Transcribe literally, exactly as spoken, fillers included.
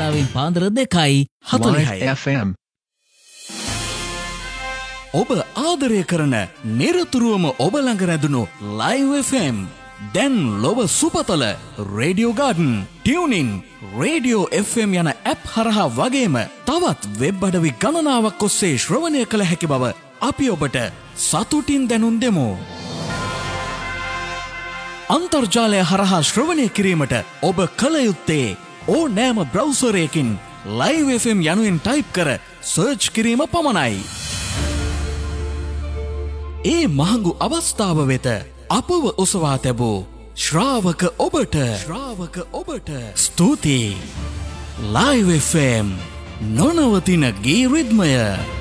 වෙලාවෙන් පාන්දර දෙකයි හතළිහයි F M. ඔබ ආදරය කරන නිරතුරුවම ඔබ ළඟ රැඳුණු ලයිව් එෆ් එම් දැන් ලොව සුපතල radio garden tuning radio F M යන ඇප් හරහා වගේම තවත් වෙබ් අඩවි ගණනාවක් ඔස්සේ ශ්‍රවණය කළ හැකි බව අපි ඔබට සතුටින් දැනුම් දෙමු. අන්තර්ජාලය හරහා ශ්‍රවණය කිරීමට ඔබ කළ යුත්තේ ඕනෑම බ්‍රවුසරයකින් ලයිව් එෆ් එම් යනුවෙන් ටයිප් කර සර්ච් කිරීම පමණයි. ඒ මහඟු අවස්ථාව වෙත අපව ඔසවා තැබූ ශ්‍රාවක ඔබට ශ්‍රාවක ඔබට ස්තුතියි. ලයිව් එෆ් එම් නොනවතින ගී රිද්මය.